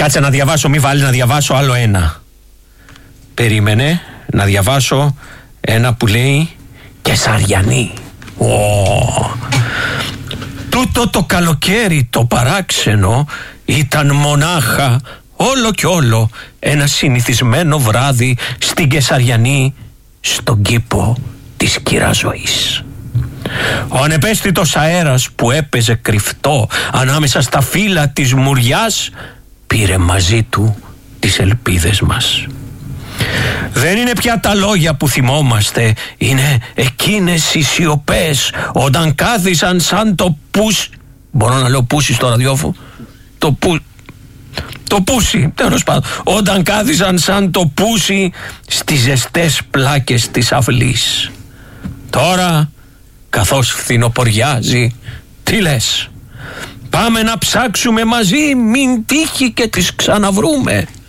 Κάτσε να διαβάσω, μη βάλει να διαβάσω άλλο ένα. Περίμενε να διαβάσω ένα που λέει Κεσαριανή. Τούτο το καλοκαίρι το παράξενο ήταν μονάχα όλο και όλο ένα συνηθισμένο βράδυ στην Κεσαριανή, στον κήπο της Κυραζωής. Ο ανεπαίσθητος αέρας που έπαιζε κρυφτό ανάμεσα στα φύλλα της μουριάς πήρε μαζί του τις ελπίδες μας. Δεν είναι πια τα λόγια που θυμόμαστε, είναι εκείνες οι σιωπές όταν κάθισαν σαν το πούσι. Μπορώ να λέω πούσι στο ραδιόφωνο? Το πούσι, τέλος πάντων. Όταν κάθισαν σαν το πούσι στις ζεστές πλάκες της αυλής. Τώρα, καθώς φθινοποριάζει, τι λες? Πάμε να ψάξουμε μαζί, μην τύχει και τις ξαναβρούμε.